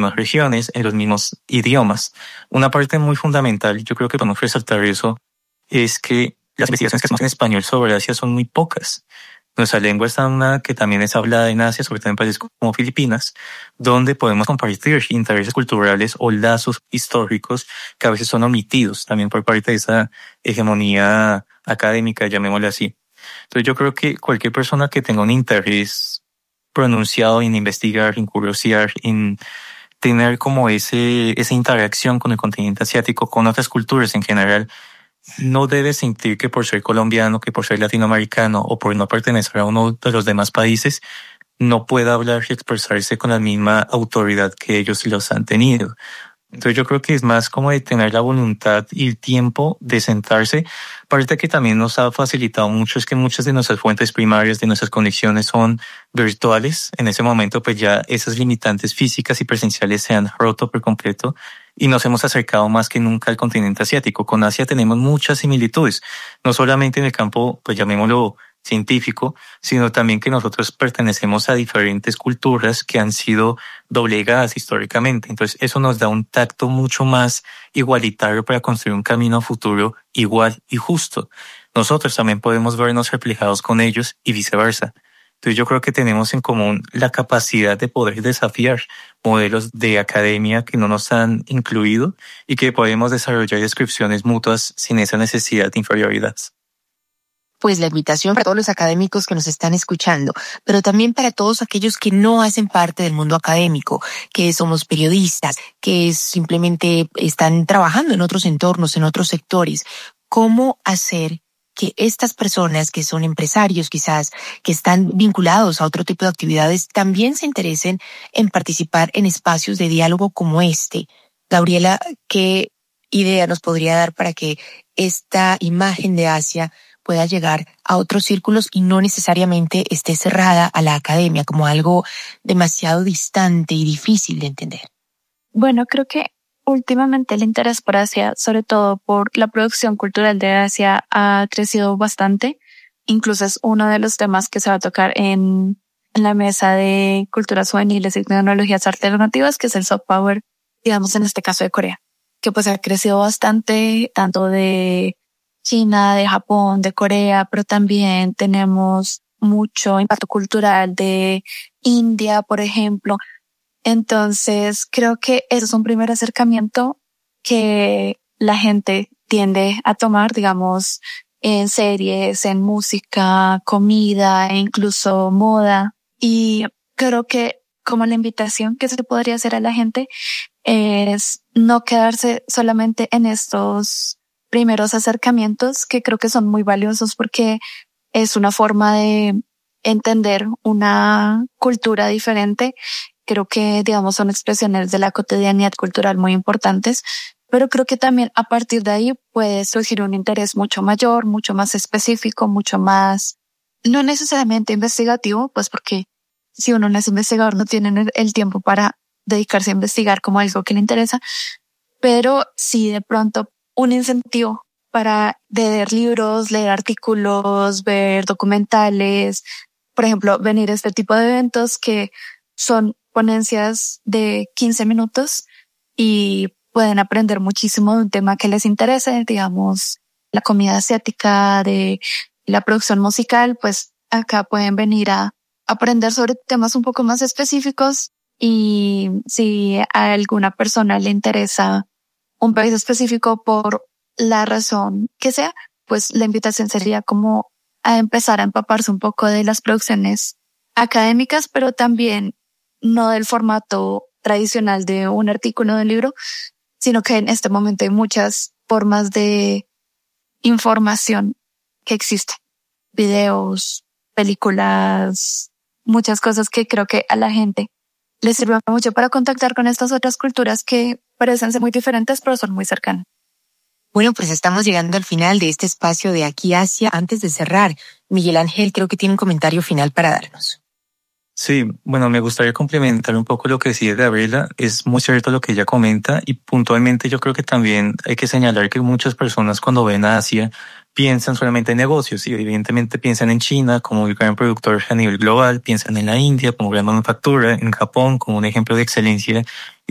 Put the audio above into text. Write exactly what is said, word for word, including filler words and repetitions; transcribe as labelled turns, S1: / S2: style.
S1: mismas regiones, en los mismos idiomas. Una parte muy fundamental, yo creo que podemos resaltar eso, es que las investigaciones que hacemos en español sobre Asia son muy pocas. Nuestra lengua es una que también es hablada en Asia, sobre todo en países como Filipinas, donde podemos compartir intereses culturales o lazos históricos que a veces son omitidos también por parte de esa hegemonía académica, llamémosle así. Entonces yo creo que cualquier persona que tenga un interés pronunciado en investigar, en curiosear, en tener como ese, esa interacción con el continente asiático, con otras culturas en general, no debe sentir que por ser colombiano, que por ser latinoamericano o por no pertenecer a uno de los demás países, no pueda hablar y expresarse con la misma autoridad que ellos los han tenido. Entonces yo creo que es más como de tener la voluntad y el tiempo de sentarse. Parte que también nos ha facilitado mucho es que muchas de nuestras fuentes primarias, de nuestras conexiones son virtuales. En ese momento pues ya esas limitantes físicas y presenciales se han roto por completo y nos hemos acercado más que nunca al continente asiático. Con Asia tenemos muchas similitudes, no solamente en el campo, pues llamémoslo científico, sino también que nosotros pertenecemos a diferentes culturas que han sido doblegadas históricamente. Entonces eso nos da un tacto mucho más igualitario para construir un camino a futuro igual y justo. Nosotros también podemos vernos reflejados con ellos y viceversa. Entonces yo creo que tenemos en común la capacidad de poder desafiar modelos de academia que no nos han incluido y que podemos desarrollar descripciones mutuas sin esa necesidad de inferioridad.
S2: Pues la invitación para todos los académicos que nos están escuchando, pero también para todos aquellos que no hacen parte del mundo académico, que somos periodistas, que simplemente están trabajando en otros entornos, en otros sectores. ¿Cómo hacer que estas personas que son empresarios quizás, que están vinculados a otro tipo de actividades, también se interesen en participar en espacios de diálogo como este? Gabriela, ¿qué idea nos podría dar para que esta imagen de Asia pueda llegar a otros círculos y no necesariamente esté cerrada a la academia como algo demasiado distante y difícil de entender?
S3: Bueno, creo que últimamente el interés por Asia, sobre todo por la producción cultural de Asia, ha crecido bastante. Incluso es uno de los temas que se va a tocar en, en la mesa de culturas juveniles y tecnologías alternativas, que es el soft power, digamos en este caso de Corea, que pues ha crecido bastante, tanto de China, de Japón, de Corea, pero también tenemos mucho impacto cultural de India, por ejemplo. Entonces, creo que eso es un primer acercamiento que la gente tiende a tomar, digamos, en series, en música, comida, e incluso moda. Y creo que como la invitación que se podría hacer a la gente es no quedarse solamente en estos primeros acercamientos, que creo que son muy valiosos porque es una forma de entender una cultura diferente. Creo que, digamos, son expresiones de la cotidianidad cultural muy importantes, pero creo que también a partir de ahí puede surgir un interés mucho mayor, mucho más específico, mucho más, no necesariamente investigativo, pues porque si uno no es investigador no tiene el tiempo para dedicarse a investigar como algo que le interesa, pero sí de pronto un incentivo para leer libros, leer artículos, ver documentales, por ejemplo, venir a este tipo de eventos que son ponencias de quince minutos y pueden aprender muchísimo de un tema que les interese, digamos, la comida asiática, de la producción musical, pues acá pueden venir a aprender sobre temas un poco más específicos y si a alguna persona le interesa un país específico por la razón que sea, pues la invitación sería como a empezar a empaparse un poco de las producciones académicas, pero también no del formato tradicional de un artículo de un libro, sino que en este momento hay muchas formas de información que existen. Videos, películas, muchas cosas que creo que a la gente les sirve mucho para contactar con estas otras culturas que parecen ser muy diferentes, pero son muy cercanas.
S2: Bueno, pues estamos llegando al final de este espacio de Aquí Asia. Antes de cerrar, Miguel Ángel creo que tiene un comentario final para darnos.
S1: Sí, bueno, me gustaría complementar un poco lo que decía Gabriela. Es muy cierto lo que ella comenta y puntualmente yo creo que también hay que señalar que muchas personas cuando ven a Asia piensan solamente en negocios y evidentemente piensan en China como el gran productor a nivel global, piensan en la India como gran manufactura, en Japón como un ejemplo de excelencia